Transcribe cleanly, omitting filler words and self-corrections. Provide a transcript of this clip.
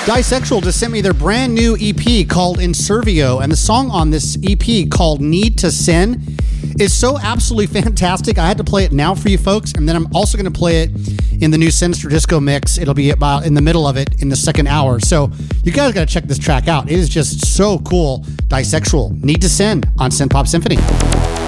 Disexual just sent me their brand new EP called Inservio, and the song on this EP called Need to Sin is so absolutely fantastic. I had to play it now for you folks, and then I'm also going to play it in the new Sinister Disco mix. It'll be about in the middle of it in the second hour. So you guys got to check this track out. It is just so cool. Disexual, Need to Sin on Synth Pop Symphony.